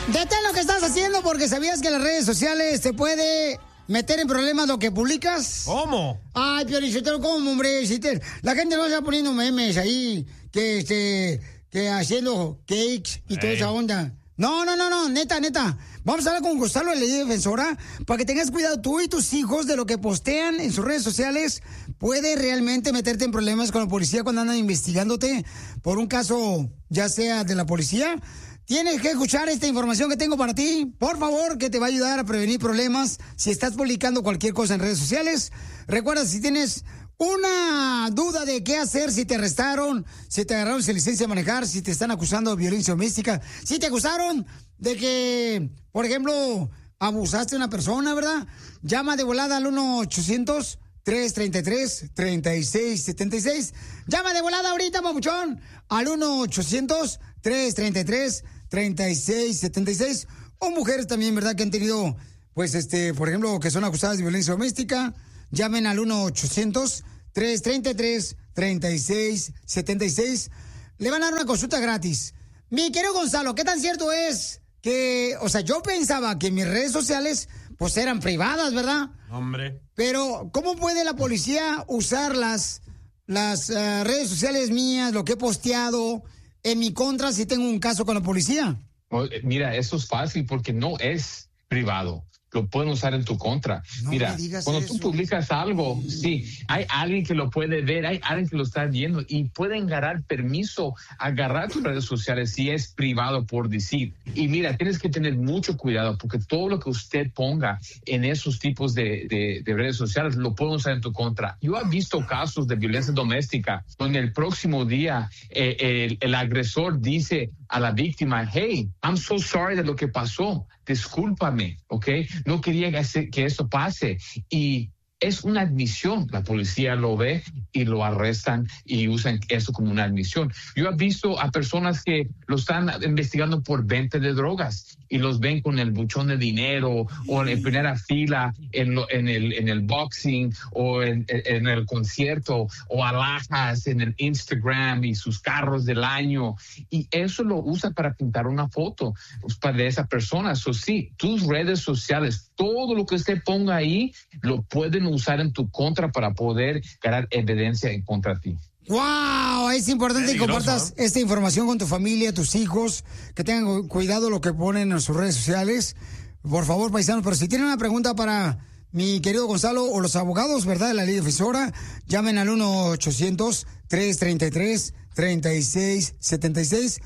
Detén lo que estás haciendo porque sabías que las redes sociales te puede meter en problemas lo que publicas. ¿Cómo? Ay, Piolichotelo, ¿cómo, hombre? La gente no está poniendo memes ahí, que haciendo cakes y toda esa onda. No, neta. Vamos a hablar con Gonzalo, la ley defensora, para que tengas cuidado tú y tus hijos de lo que postean en sus redes sociales. Puede realmente meterte en problemas con la policía cuando andan investigándote por un caso, ya sea de la policía. Tienes que escuchar esta información que tengo para ti, por favor, que te va a ayudar a prevenir problemas si estás publicando cualquier cosa en redes sociales. Recuerda, si tienes una duda de qué hacer si te arrestaron, si te agarraron sin licencia de manejar, si te están acusando de violencia doméstica, si te acusaron de que, por ejemplo, abusaste de una persona, ¿verdad? Llama de volada al 1-800-333-3676. Llama de volada ahorita, papuchón, al 1-800-333-3676. O mujeres también, ¿verdad? Que han tenido, pues, por ejemplo, que son acusadas de violencia doméstica. Llamen al 1-800-333-3676. Le van a dar una consulta gratis. Mi querido Gonzalo, ¿qué tan cierto es que, yo pensaba que mis redes sociales, pues, eran privadas, ¿verdad? Hombre. Pero, ¿cómo puede la policía usar las redes sociales mías, lo que he posteado, en mi contra si tengo un caso con la policía? Mira, eso es fácil porque no es privado. Lo pueden usar en tu contra. No, mira, cuando tú publicas algo, sí, hay alguien que lo puede ver, hay alguien que lo está viendo y pueden ganar permiso a agarrar tus redes sociales si es privado, por decir. Y mira, tienes que tener mucho cuidado porque todo lo que usted ponga en esos tipos de redes sociales lo pueden usar en tu contra. Yo he visto casos de violencia doméstica donde el próximo día el agresor dice a la víctima, hey, I'm so sorry de lo que pasó, discúlpame, ¿ok? No quería que esto pase. Y es una admisión. La policía lo ve y lo arrestan y usan eso como una admisión. Yo he visto a personas que lo están investigando por venta de drogas y los ven con el buchón de dinero o en primera fila en el boxing o en el concierto o alhajas en el Instagram y sus carros del año. Y eso lo usa para pintar una foto de esa persona. So, sí, tus redes sociales, todo lo que usted ponga ahí, lo pueden usar en tu contra para poder ganar evidencia en contra de ti. ¡Wow! Es importante que compartas esta información con tu familia, tus hijos, que tengan cuidado lo que ponen en sus redes sociales. Por favor, paisanos, pero si tienen una pregunta para mi querido Gonzalo o los abogados, ¿verdad?, de la ley defensora, llamen al 1-800-333-3676.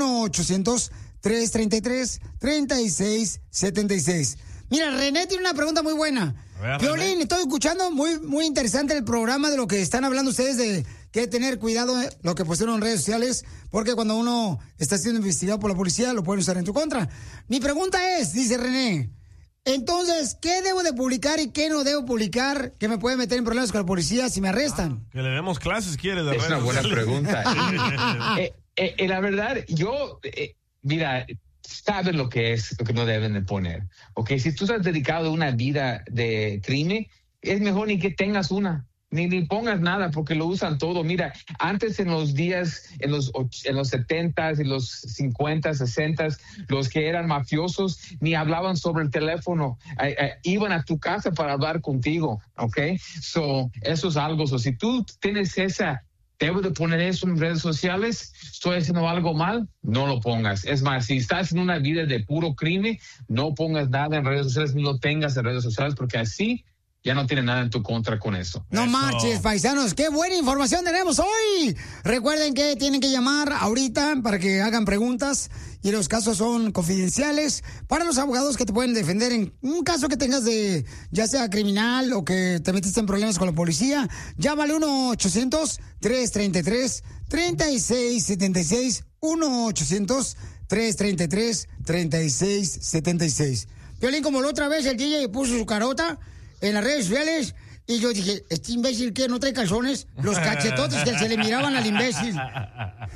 1-800-333-3676. Mira, René tiene una pregunta muy buena. Piolín, estoy escuchando muy interesante el programa de lo que están hablando ustedes de que tener cuidado lo que pusieron en redes sociales, porque cuando uno está siendo investigado por la policía, lo pueden usar en tu contra. Mi pregunta es, dice René, entonces, ¿qué debo de publicar y qué no debo publicar que me puede meter en problemas con la policía si me arrestan? Que le demos clases, ¿quieres? Es una buena pregunta. La verdad, yo, mira, saben lo que no deben de poner. Okay, si tú estás dedicado a una vida de crimen, es mejor ni que tengas una. Ni pongas nada porque lo usan todo. Mira, antes en los días, en los 70s y los 50s, 60s, los que eran mafiosos ni hablaban sobre el teléfono. Iban a tu casa para hablar contigo, ¿ok? So, eso es algo. So, si tú tienes debo de poner eso en redes sociales, estoy haciendo algo mal, no lo pongas. Es más, si estás en una vida de puro crimen, no pongas nada en redes sociales, ni lo tengas en redes sociales, porque así ya no tiene nada en tu contra con eso. No marches, paisanos, qué buena información tenemos hoy. Recuerden que tienen que llamar ahorita para que hagan preguntas y los casos son confidenciales para los abogados que te pueden defender en un caso que tengas de, ya sea criminal o que te metiste en problemas con la policía. Llámale 1-800-333-3676. 1-800-333-3676. Piolín, como la otra vez el DJ puso su carota en las redes sociales y yo dije, este imbécil que no trae calzones, los cachetotes que se le miraban al imbécil.